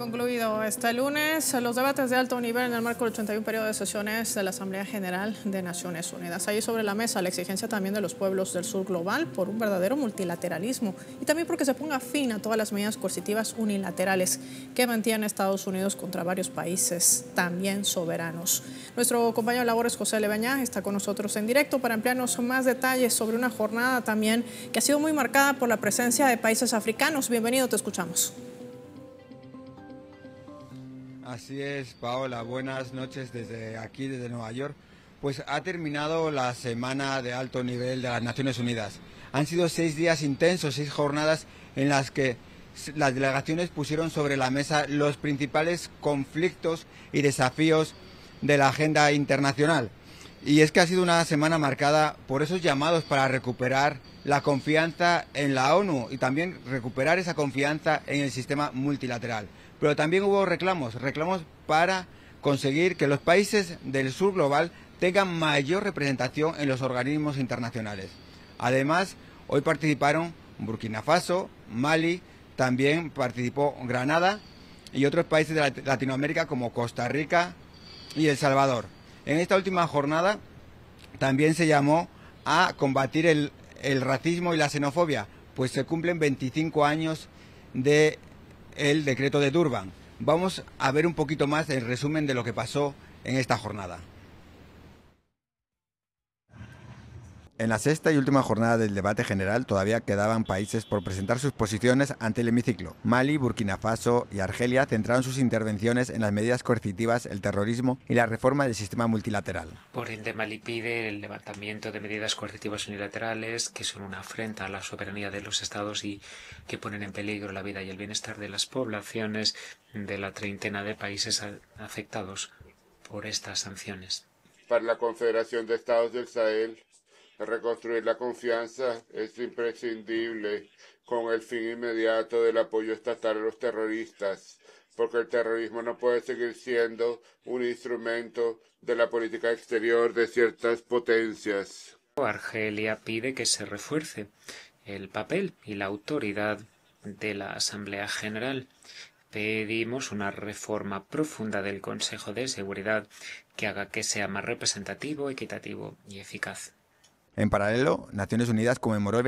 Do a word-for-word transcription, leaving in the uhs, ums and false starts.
concluido este lunes los debates de alto nivel en el marco del ochenta y uno periodo de sesiones de la Asamblea General de Naciones Unidas. Allí sobre la mesa la exigencia también de los pueblos del sur global por un verdadero multilateralismo y también porque se ponga fin a todas las medidas coercitivas unilaterales que mantiene Estados Unidos contra varios países también soberanos. Nuestro compañero de labores José Lebañá está con nosotros en directo para ampliarnos más detalles sobre una jornada también que ha sido muy marcada por la presencia de países africanos. Bienvenido, te escuchamos. Así es, Paola, buenas noches desde aquí, desde Nueva York. Pues ha terminado la semana de alto nivel de las Naciones Unidas. Han sido seis días intensos, seis jornadas en las que las delegaciones pusieron sobre la mesa los principales conflictos y desafíos de la agenda internacional. Y es que ha sido una semana marcada por esos llamados para recuperar la confianza en la ONU y también recuperar esa confianza en el sistema multilateral. Pero también hubo reclamos, reclamos para conseguir que los países del sur global tengan mayor representación en los organismos internacionales. Además, hoy participaron Burkina Faso, Mali, también participó Granada y otros países de Latinoamérica como Costa Rica y El Salvador. En esta última jornada también se llamó a combatir el, el racismo y la xenofobia, pues se cumplen veinticinco años de el decreto de Durban. Vamos a ver un poquito más el resumen de lo que pasó en esta jornada. En la sexta y última jornada del debate general todavía quedaban países por presentar sus posiciones ante el hemiciclo. Mali, Burkina Faso y Argelia centraron sus intervenciones en las medidas coercitivas, el terrorismo y la reforma del sistema multilateral. Por ende, Mali pide el levantamiento de medidas coercitivas unilaterales que son una afrenta a la soberanía de los estados y que ponen en peligro la vida y el bienestar de las poblaciones de la treintena de países afectados por estas sanciones. Para la Confederación de Estados del Sahel, reconstruir la confianza es imprescindible con el fin inmediato del apoyo estatal a los terroristas, porque el terrorismo no puede seguir siendo un instrumento de la política exterior de ciertas potencias. Argelia pide que se refuerce el papel y la autoridad de la Asamblea General. Pedimos una reforma profunda del Consejo de Seguridad que haga que sea más representativo, equitativo y eficaz. En paralelo, Naciones Unidas conmemoró